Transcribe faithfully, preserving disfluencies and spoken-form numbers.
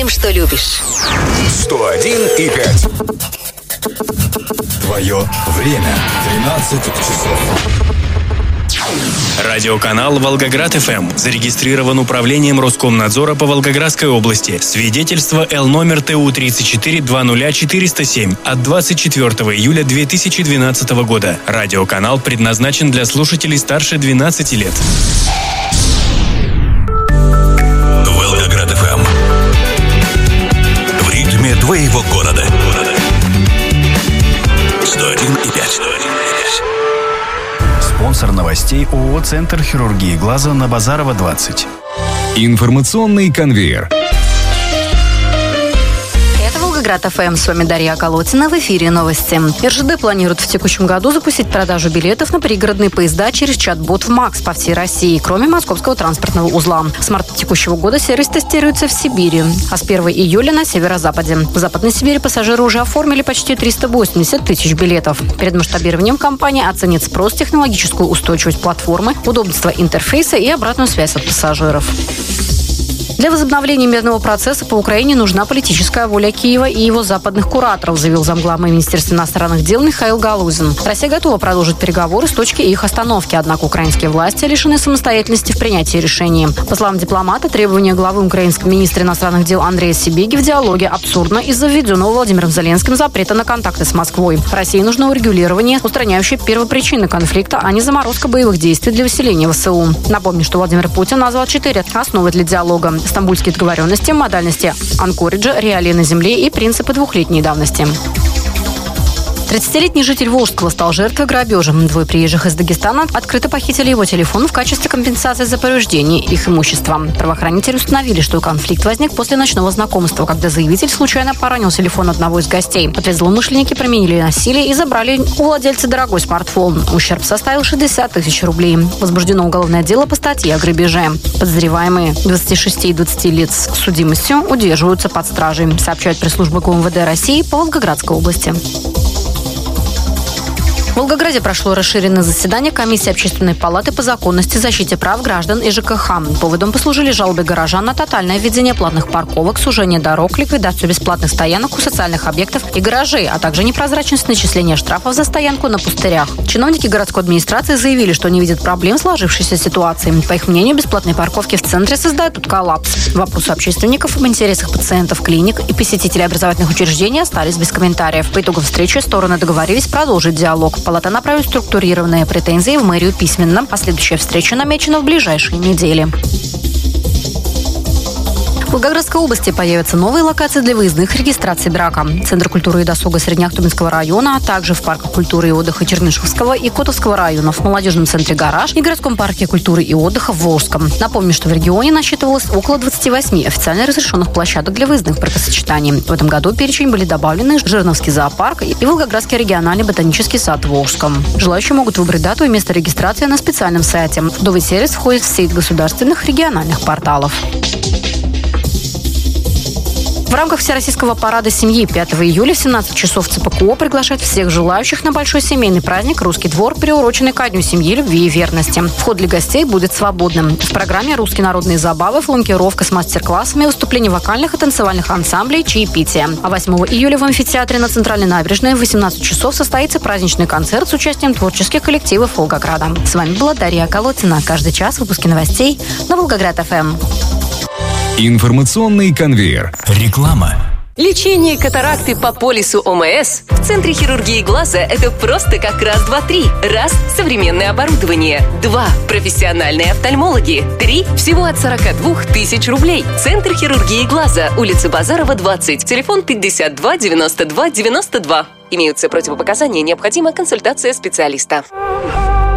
знаем, что любишь. сто один и пять. Твое время. тринадцать часов. Радиоканал «Волгоград-ФМ» зарегистрирован управлением Роскомнадзора по Волгоградской области. Свидетельство Л номер Т У тридцать четыре двадцать ноль четыреста семь от двадцать четвёртого июля две тысячи двенадцатого года. Радиоканал предназначен для слушателей старше двенадцати лет. Волгоград-ФМ. В ритме твоего города. сто один и пять. Спонсор новостей ООО «Центр хирургии глаза» на Базарова, двадцать. Информационный конвейер. Волгоград-ФМ. С вами Дарья Колотина. В эфире новости. эр жэ дэ планирует в текущем году запустить продажу билетов на пригородные поезда через чат-бот в МАКС по всей России, кроме московского транспортного узла. С марта текущего года сервис тестируется в Сибири, а с первого июля на северо-западе. В Западной Сибири пассажиры уже оформили почти триста восемьдесят тысяч билетов. Перед масштабированием компания оценит спрос, технологическую устойчивость платформы, удобство интерфейса и обратную связь от пассажиров. Для возобновления мирного процесса по Украине нужна политическая воля Киева и его западных кураторов, заявил замглавы Министерства иностранных дел Михаил Галузин. Россия готова продолжить переговоры с точки их остановки, однако украинские власти лишены самостоятельности в принятии решений. По словам дипломата, требования главы украинского министра иностранных дел Андрея Сибиги в диалоге абсурдно из-за введенного Владимиром Зеленским запрета на контакты с Москвой. России нужно урегулирование, устраняющее первопричины конфликта, а не заморозка боевых действий для усиления вэ эс у. Напомню, что Владимир Путин назвал четыре основы для диалога: стамбульские договоренности, модальности анкориджа, реалии на земле и принципы двухлетней давности. тридцатилетний житель Волжского стал жертвой грабежа. Двое приезжих из Дагестана открыто похитили его телефон в качестве компенсации за повреждение их имущества. Правоохранители установили, что конфликт возник после ночного знакомства, когда заявитель случайно поранил телефон одного из гостей. В ответ злоумышленники применили насилие и забрали у владельца дорогой смартфон. Ущерб составил шестьдесят тысяч рублей. Возбуждено уголовное дело по статье о грабеже. Подозреваемые двадцати шести и двадцати лет с судимостью удерживаются под стражей, сообщает пресс-служба гэ у эм вэ дэ России по Волгоградской области. В Волгограде прошло расширенное заседание комиссии Общественной палаты по законности, защите прав граждан и жэ ка ха. Поводом послужили жалобы горожан на тотальное введение платных парковок, сужение дорог, ликвидацию бесплатных стоянок у социальных объектов и гаражей, а также непрозрачность начисления штрафов за стоянку на пустырях. Чиновники городской администрации заявили, что не видят проблем в сложившейся ситуации. По их мнению, бесплатные парковки в центре создают тут коллапс. Вопросы общественников об интересах пациентов, клиник и посетителей образовательных учреждений остались без комментариев. По итогам встречи стороны договорились продолжить диалог. Палата направит структурированные претензии в мэрию письменно, а следующая встреча намечена в ближайшие недели. В Волгоградской области появятся новые локации для выездных регистраций брака. Центр культуры и досуга Среднеахтубинского района, а также в парках культуры и отдыха Чернышевского и Котовского районов, в молодежном центре «Гараж» и городском парке культуры и отдыха в Волжском. Напомню, что в регионе насчитывалось около двадцати восьми официально разрешенных площадок для выездных бракосочетаний. В этом году в перечень были добавлены Жирновский зоопарк и Волгоградский региональный ботанический сад в Волжском. Желающие могут выбрать дату и место регистрации на специальном сайте. Новый сервис входит в сеть государственных региональных порталов. В рамках Всероссийского парада семьи пятого июля в семнадцать часов цэ пэ ка о приглашает всех желающих на большой семейный праздник «Русский двор», приуроченный ко Дню семьи, любви и верности. Вход для гостей будет свободным. В программе русские народные забавы, фланкировка с мастер-классами, выступления вокальных и танцевальных ансамблей, чаепитие. А восьмого июля в амфитеатре на Центральной набережной в восемнадцать часов состоится праздничный концерт с участием творческих коллективов Волгограда. С вами была Дарья Колотина. Каждый час выпуски новостей на Волгоград-ФМ. Информационный конвейер. Реклама. Лечение катаракты по полису о эм эс в Центре хирургии глаза – это просто как раз, два, три. Раз – современное оборудование. Два – профессиональные офтальмологи. Три – всего от сорока двух тысяч рублей. Центр хирургии глаза, улица Базарова, двадцать. Телефон пятьдесят два девяносто два девяносто два. Имеются противопоказания, необходима консультация специалиста.